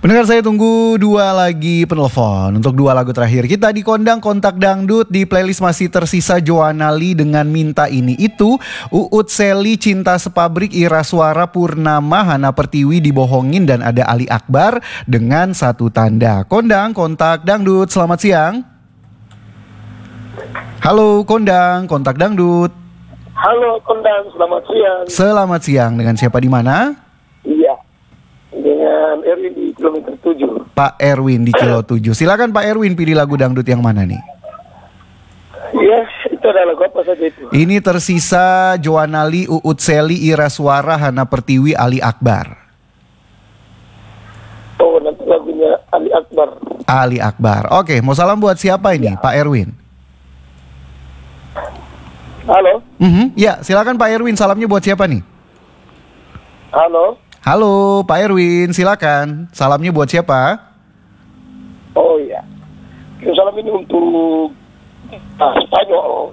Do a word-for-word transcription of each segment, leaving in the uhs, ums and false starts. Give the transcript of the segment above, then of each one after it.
Pendengar, saya tunggu dua lagi penelpon untuk dua lagu terakhir kita di Kondang Kontak Dangdut. Di playlist masih tersisa Joanna Lee dengan Minta Ini Itu, Uut Seli Cinta Sepabrik, Ira Suara Purnama, Hana Pertiwi Dibohongin, dan ada Ali Akbar dengan Satu Tanda. Kondang Kontak Dangdut, selamat siang. Halo Kondang Kontak Dangdut. Halo Kondang, selamat siang. Selamat siang, dengan siapa di mana? Iya, dengan Erwin di kilometer tujuh. Pak Erwin di kilo tujuh. Silakan Pak Erwin, pilih lagu dangdut yang mana nih? Iya, itu adalah lagu apa saja itu? Ini tersisa Joanna Lee, Uut Seli, Ira Suara, Hana Pertiwi, Ali Akbar. Oh, nanti lagunya Ali Akbar. Ali Akbar. Oke, mau salam buat siapa ini, ya. Pak Erwin? Halo? Mm-hmm. Ya, silakan Pak Erwin, salamnya buat siapa nih? Halo? Halo Pak Erwin, silakan. Salamnya buat siapa? Oh iya, salam ini untuk ah, Spanyol.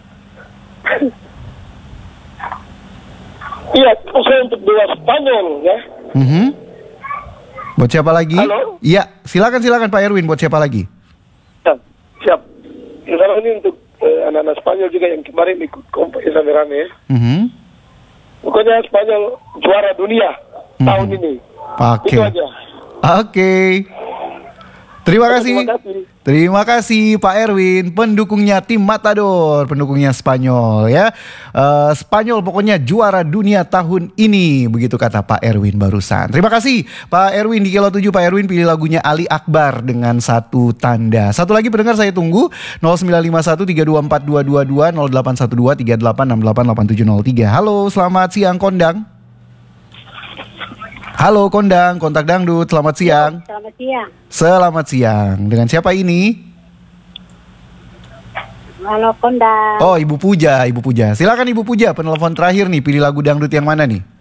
Iya, saya untuk dua Spanyol ya. Mm-hmm. Buat siapa lagi? Halo? Iya, silakan silakan Pak Erwin, buat siapa lagi? Siap, siap. Salam ini untuk eh, anak-anak Spanyol juga yang kemarin ikut kompas rame-rame ya. Mm-hmm. Pokoknya Spanyol juara dunia hmm. tahun ini. Oke. Itu aja. Oke. Terima kasih. Terima kasih. Terima kasih Pak Erwin, pendukungnya tim Matador, pendukungnya Spanyol ya. Uh, Spanyol pokoknya juara dunia tahun ini, begitu kata Pak Erwin barusan. Terima kasih Pak Erwin di kilo tujuh. Pak Erwin pilih lagunya Ali Akbar dengan Satu Tanda. Satu lagi pendengar saya tunggu, nol sembilan lima satu tiga dua empat dua dua dua, nol delapan satu dua tiga delapan enam delapan delapan tujuh nol tiga. Halo, selamat siang Kondang. Halo Kondang, Kontak Dangdut, selamat siang. Selamat siang. Selamat siang. Dengan siapa ini? Halo Kondang. Oh, Ibu Puja, Ibu Puja. Silakan Ibu Puja, penelpon terakhir nih, pilih lagu dangdut yang mana nih?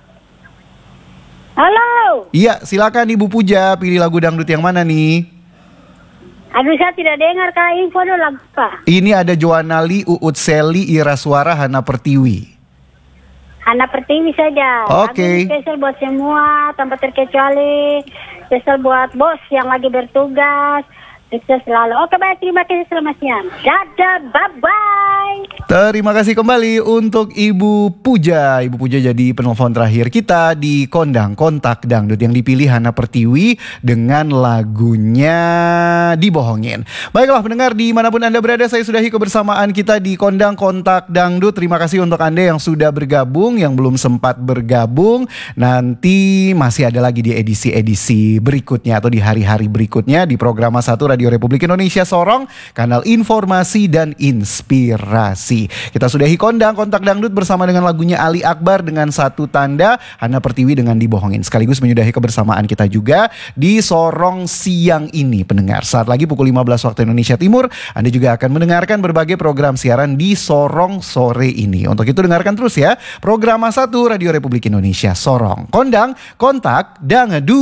Halo. Iya, silakan Ibu Puja, pilih lagu dangdut yang mana nih? Aduh, saya tidak dengar kak, info dulu lagu apa? Ini ada Joanna Lee, Uut Seli, Ira Suara, Hana Pertiwi. Hana Pertiwi saja. Oke. Okay. Spesial buat semua, tanpa terkecuali. Spesial buat bos yang lagi bertugas. Sukses selalu. Oke, baik. Terima kasih, selamat siang. Dadah, bye-bye. Terima kasih kembali untuk Ibu Puja. Ibu Puja jadi penelpon terakhir kita di Kondang Kontak Dangdut, yang dipilih Hana Pertiwi dengan lagunya Dibohongin. Baiklah pendengar, dimanapun Anda berada, saya sudahi kebersamaan kita di Kondang Kontak Dangdut. Terima kasih untuk Anda yang sudah bergabung, yang belum sempat bergabung. Nanti masih ada lagi di edisi-edisi berikutnya atau di hari-hari berikutnya di program satu Radio Republik Indonesia Sorong, kanal informasi dan inspirasi. Kita sudahi Kondang Kontak Dangdut bersama dengan lagunya Ali Akbar dengan Satu Tanda, Hana Pertiwi dengan Dibohongin. Sekaligus menyudahi kebersamaan kita juga di Sorong siang ini pendengar. Saat lagi pukul lima belas waktu Indonesia Timur, Anda juga akan mendengarkan berbagai program siaran di Sorong sore ini. Untuk itu dengarkan terus ya program satu Radio Republik Indonesia Sorong. Kondang Kontak Dangdut.